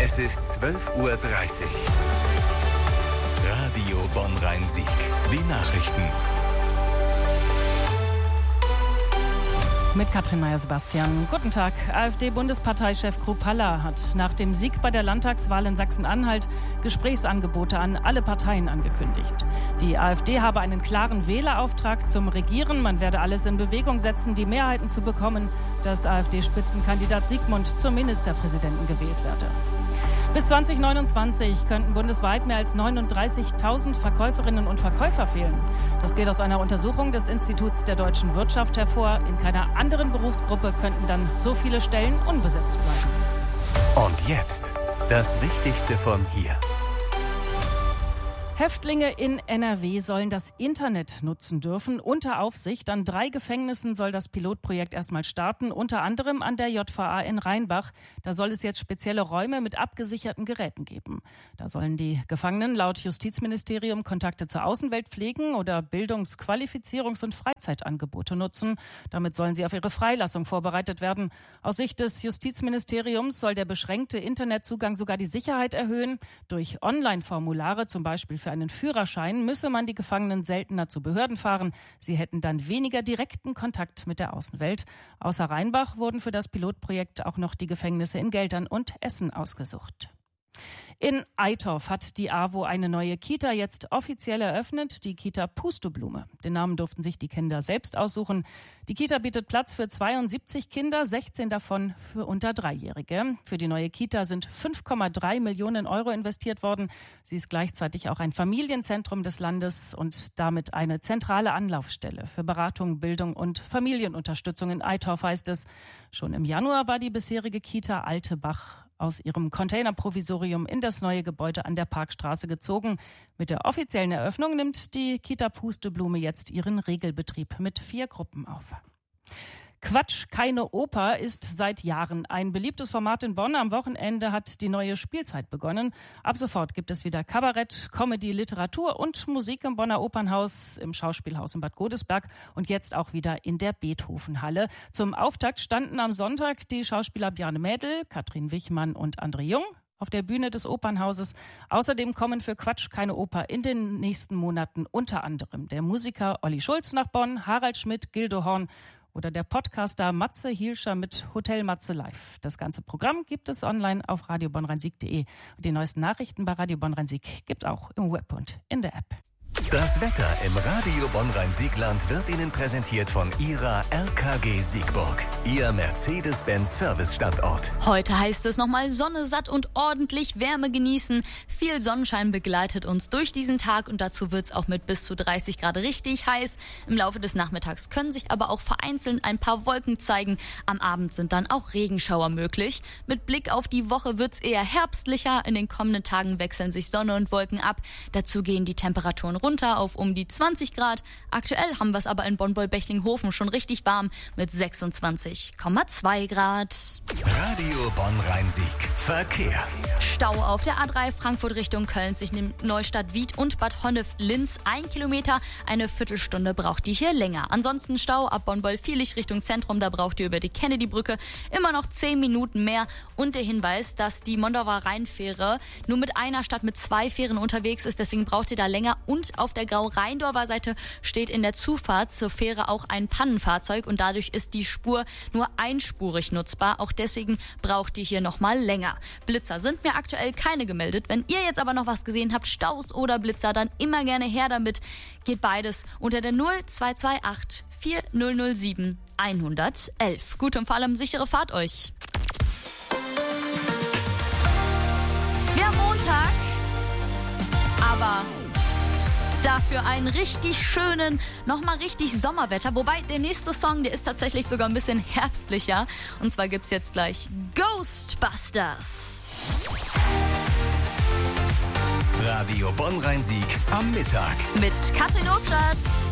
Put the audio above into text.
Es ist 12:30 Uhr. Radio Bonn-Rhein-Sieg. Die Nachrichten. Mit Katrin Meyer-Sebastian. Guten Tag. AfD-Bundesparteichef Kruppalla hat nach dem Sieg bei der Landtagswahl in Sachsen-Anhalt Gesprächsangebote an alle Parteien angekündigt. Die AfD habe einen klaren Wählerauftrag zum Regieren. Man werde alles in Bewegung setzen, die Mehrheiten zu bekommen, dass AfD-Spitzenkandidat Sigmund zum Ministerpräsidenten gewählt werde. Bis 2029 könnten bundesweit mehr als 39.000 Verkäuferinnen und Verkäufer fehlen. Das geht aus einer Untersuchung des Instituts der deutschen Wirtschaft hervor. In keiner anderen Berufsgruppe könnten dann so viele Stellen unbesetzt bleiben. Und jetzt das Wichtigste von hier. Häftlinge in NRW sollen das Internet nutzen dürfen, unter Aufsicht. An 3 Gefängnissen soll das Pilotprojekt erstmal starten, unter anderem an der JVA in Rheinbach. Da soll es jetzt spezielle Räume mit abgesicherten Geräten geben. Da sollen die Gefangenen laut Justizministerium Kontakte zur Außenwelt pflegen oder Bildungs-, Qualifizierungs- und Freizeitangebote nutzen. Damit sollen sie auf ihre Freilassung vorbereitet werden. Aus Sicht des Justizministeriums soll der beschränkte Internetzugang sogar die Sicherheit erhöhen. Durch Online-Formulare, zum Beispiel für einen Führerschein, müsse man die Gefangenen seltener zu Behörden fahren. Sie hätten dann weniger direkten Kontakt mit der Außenwelt. Außer Rheinbach wurden für das Pilotprojekt auch noch die Gefängnisse in Geldern und Essen ausgesucht. In Eitorf hat die AWO eine neue Kita jetzt offiziell eröffnet, die Kita Pusteblume. Den Namen durften sich die Kinder selbst aussuchen. Die Kita bietet Platz für 72 Kinder, 16 davon für unter 3-Jährige. Für die neue Kita sind 5,3 Millionen Euro investiert worden. Sie ist gleichzeitig auch ein Familienzentrum des Landes und damit eine zentrale Anlaufstelle für Beratung, Bildung und Familienunterstützung in Eitorf, heißt es. Schon im Januar war die bisherige Kita Altebach aus ihrem Containerprovisorium in das neue Gebäude an der Parkstraße gezogen. Mit der offiziellen Eröffnung nimmt die Kita Pusteblume jetzt ihren Regelbetrieb mit 4 Gruppen auf. Quatsch, keine Oper ist seit Jahren ein beliebtes Format in Bonn. Am Wochenende hat die neue Spielzeit begonnen. Ab sofort gibt es wieder Kabarett, Comedy, Literatur und Musik im Bonner Opernhaus, im Schauspielhaus in Bad Godesberg und jetzt auch wieder in der Beethovenhalle. Zum Auftakt standen am Sonntag die Schauspieler Bjarne Mädel, Katrin Wichmann und André Jung auf der Bühne des Opernhauses. Außerdem kommen für Quatsch, keine Oper in den nächsten Monaten unter anderem der Musiker Olli Schulz nach Bonn, Harald Schmidt, Gildo Horn oder der Podcaster Matze Hielscher mit Hotel Matze Live. Das ganze Programm gibt es online auf radiobonnrhein-sieg.de. Die neuesten Nachrichten bei Radio Bonn-Rhein-Sieg gibt es auch im Web und in der App. Das Wetter im Radio Bonn-Rhein-Sieg-Land wird Ihnen präsentiert von Ihrer RKG Siegburg, Ihr Mercedes-Benz-Service-Standort. Heute heißt es nochmal Sonne satt und ordentlich Wärme genießen. Viel Sonnenschein begleitet uns durch diesen Tag und dazu wird es auch mit bis zu 30 Grad richtig heiß. Im Laufe des Nachmittags können sich aber auch vereinzelt ein paar Wolken zeigen. Am Abend sind dann auch Regenschauer möglich. Mit Blick auf die Woche wird es eher herbstlicher. In den kommenden Tagen wechseln sich Sonne und Wolken ab. Dazu gehen die Temperaturen runter auf um die 20 Grad. Aktuell haben wir es aber in Bonn-Bechtlinghofen schon richtig warm mit 26,2 Grad. Radio Bonn-Rhein-Sieg. Verkehr. Stau auf der A3 Frankfurt Richtung Köln zwischen Neustadt-Wied und Bad Honnef-Linz. 1 Kilometer, eine Viertelstunde braucht die hier länger. Ansonsten Stau ab Bonn-Beuel-Viehlich Richtung Zentrum, da braucht ihr über die Kennedy-Brücke immer noch 10 Minuten mehr. Und der Hinweis, dass die Mondauer Rheinfähre nur mit einer statt mit 2 Fähren unterwegs ist, deswegen braucht ihr da länger. Und auf der Grau-Rheindorfer Seite steht in der Zufahrt zur Fähre auch ein Pannenfahrzeug und dadurch ist die Spur nur einspurig nutzbar. Auch deswegen braucht ihr hier nochmal länger. Blitzer sind mir aktuell keine gemeldet. Wenn ihr jetzt aber noch was gesehen habt, Staus oder Blitzer, dann immer gerne her damit. Geht beides unter der 0228 4007 111. Gute und vor allem sichere Fahrt euch. Wir haben Montag, aber dafür einen richtig schönen, nochmal richtig Sommerwetter. Wobei der nächste Song, der ist tatsächlich sogar ein bisschen herbstlicher. Und zwar gibt's jetzt gleich Ghostbusters. Radio Bonn-Rhein-Sieg am Mittag. Mit Katrin Obstadt.